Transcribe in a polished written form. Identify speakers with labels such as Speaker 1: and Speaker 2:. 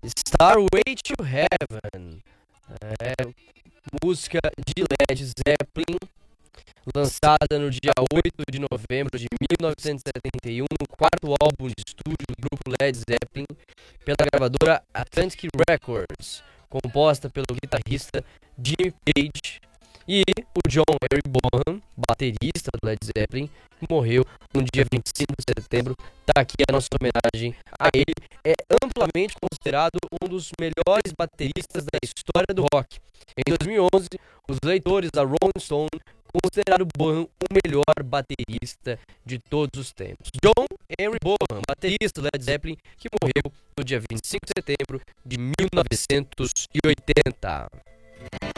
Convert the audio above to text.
Speaker 1: Starway to Heaven, música de Led Zeppelin, lançada no dia 8 de novembro de 1971, no quarto álbum de estúdio do grupo Led Zeppelin, pela gravadora Atlantic Records, composta pelo guitarrista Jimmy Page e o John Harry Bonham, baterista do Led Zeppelin, que morreu no dia 25 de setembro. Está aqui a nossa homenagem a ele. É amplamente considerado um dos melhores bateristas da história do rock. Em 2011, os leitores da Rolling Stone consideraram Bonham o melhor baterista de todos os tempos. John Henry Bonham, baterista do Led Zeppelin, que morreu no dia 25 de setembro de 1980.